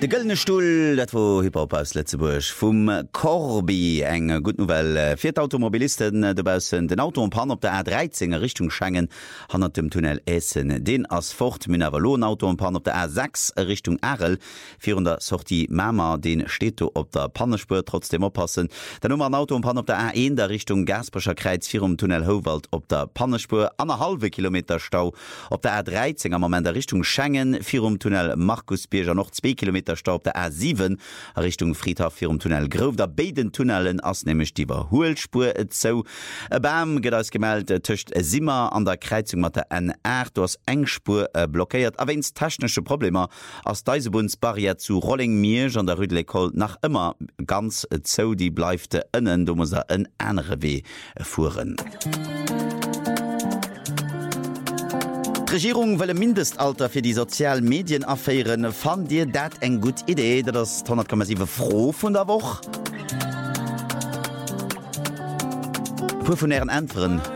De Gëllne Stuhl, dat wo Hip-Hop aus Letzeburg vum Corby eng gut Novel. 4 Automobilisten debausen den Auto Pan op der A13 Richtung Schengen han dem Tunnel Essen. Den ass fort Mün Auto Pan op der A6 Richtung Arel 400 Sorti Mama den steht op der Pannespur trotzdem oppassen. Den an Auto Pan op der A1 der Richtung Gasbrecher Kreiz 4 Tunnel Howald op der Pannespur 1,5 Kilometer Stau op der A13 am moment der Richtung Schengen 4 Tunnel Markusbierger noch 2 Kilometer Stau op der A7 Richtung Friedhof 4 Tunnel Grof der beiden Tunnelen ass nämlich die Überholspur zo. Bam geht als gemeldet töcht Simmer an der Kreuzung mat der N8 du hast Engspur blockiert. Aber ins technische Probleme aus Deisebundsbarriere zu Rolling Mirsch an der Rüdlekol nach immer ganz zo die bleifte innen du muss en andere Weh fuhren. Die Regierung will ein Mindestalter für die sozialen Medienaffären. Fand dir dat eng gut Idee, das 100,7 froh von der Woche? Pur von ihren Antworten